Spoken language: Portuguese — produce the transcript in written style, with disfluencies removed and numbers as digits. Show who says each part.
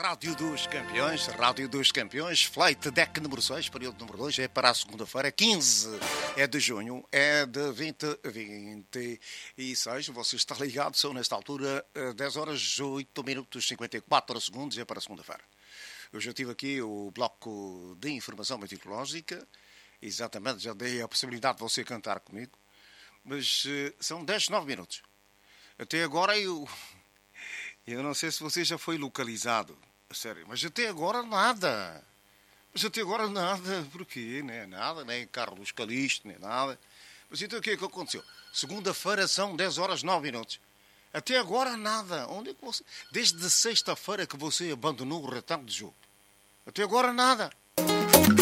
Speaker 1: Rádio dos Campeões, flight deck número 6, período número 2, é para a segunda-feira, 15 de junho, é de 2026. Você está ligado, são nesta altura 10 horas 8 minutos 54 segundos, é para a segunda-feira. Eu já tive aqui o bloco de informação meteorológica, exatamente, já dei a possibilidade de você cantar comigo, mas são 10, 9 minutos. Até agora eu não sei se você já foi localizado, sério, mas até agora nada. Porquê? Nem nada, nem Carlos Calixto, nem nada. Mas então o que é que aconteceu? Segunda-feira são 10 horas 9 minutos. Até agora nada. Onde é que você... Desde sexta-feira que você abandonou o retanto de jogo. Até agora nada.